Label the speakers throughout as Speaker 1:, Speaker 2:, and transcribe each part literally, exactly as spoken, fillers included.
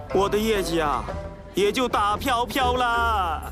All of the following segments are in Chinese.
Speaker 1: 我的业绩啊，也就打飘飘了。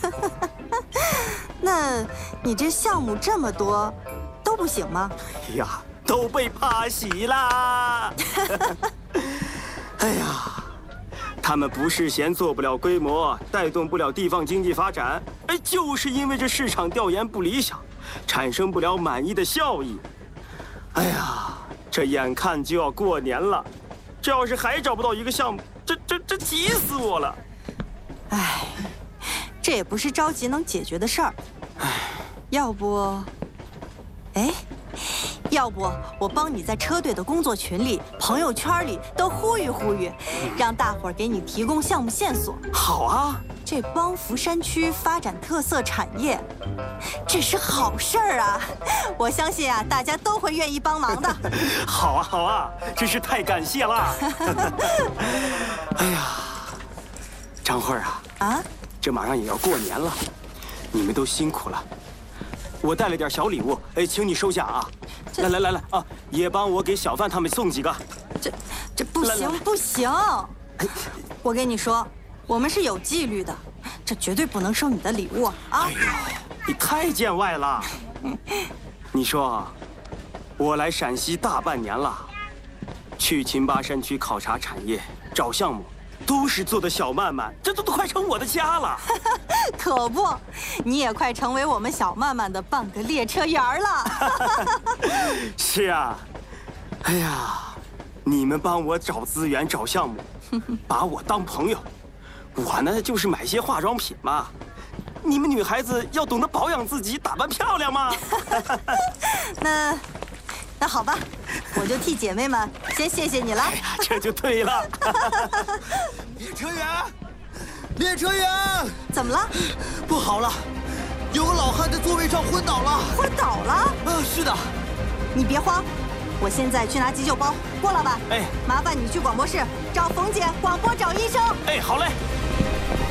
Speaker 2: 那你这项目这么多，都不行吗？
Speaker 1: 哎呀，都被趴洗啦！哎呀，他们不是嫌做不了规模，带动不了地方经济发展，哎，就是因为这市场调研不理想，产生不了满意的效益。哎呀，这眼看就要过年了，这要是还找不到一个项目，这这这急死我了！
Speaker 2: 唉，这也不是着急能解决的事儿。唉，要不，哎，要不我帮你在车队的工作群里、朋友圈里都呼吁呼吁，让大伙儿给你提供项目线索。
Speaker 1: 好啊，
Speaker 2: 这帮扶山区发展特色产业，这是好事儿啊！我相信啊，大家都会愿意帮忙的。
Speaker 1: 好啊，好啊，真是太感谢了！哎呀，张慧儿啊，
Speaker 2: 啊，
Speaker 1: 这马上也要过年了，你们都辛苦了。我带了点小礼物，哎，请你收下啊！来来来来啊，也帮我给小范他们送几个。
Speaker 2: 这这不
Speaker 1: 来来来
Speaker 2: 行不行！我跟你说，我们是有纪律的，这绝对不能收你的礼物啊！
Speaker 1: 哎呦，你太见外了！你说，我来陕西大半年了，去秦巴山区考察产业、找项目，都是做的小曼曼，这都都快成我的家了。
Speaker 2: 可不，你也快成为我们小曼曼的半个列车员了。
Speaker 1: 是啊，哎呀，你们帮我找资源、找项目，把我当朋友，我呢就是买些化妆品嘛。你们女孩子要懂得保养自己，打扮漂亮嘛。
Speaker 2: 那，那好吧，我就替姐妹们先谢谢你了。
Speaker 1: 哎呀，这就对了。
Speaker 3: 列车员，列车员，
Speaker 2: 怎么了？
Speaker 3: 不好了，有个老汉在座位上昏倒了。
Speaker 2: 昏倒了？
Speaker 3: 啊，是的。
Speaker 2: 你别慌，我现在去拿急救包。郭老板，
Speaker 1: 哎，
Speaker 2: 麻烦你去广播室找冯姐，广播找医生。
Speaker 1: 哎，好嘞。